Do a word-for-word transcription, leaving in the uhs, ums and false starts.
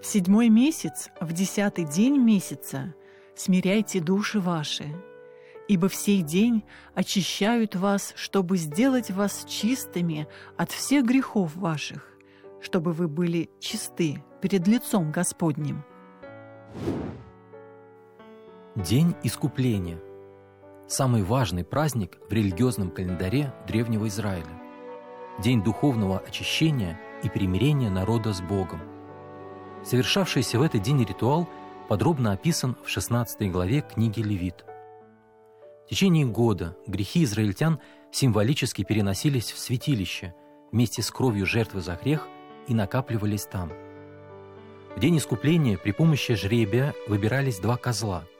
В седьмой месяц, в десятый день месяца, смиряйте души ваши, ибо в сей день очищают вас, чтобы сделать вас чистыми от всех грехов ваших, чтобы вы были чисты перед лицом Господним. День искупления – самый важный праздник в религиозном календаре Древнего Израиля. День духовного очищения и примирения народа с Богом. Совершавшийся в этот день ритуал подробно описан в шестнадцатой главе книги Левит. В течение года грехи израильтян символически переносились в святилище вместе с кровью жертвы за грех и накапливались там. В день искупления при помощи жребия выбирались два козла –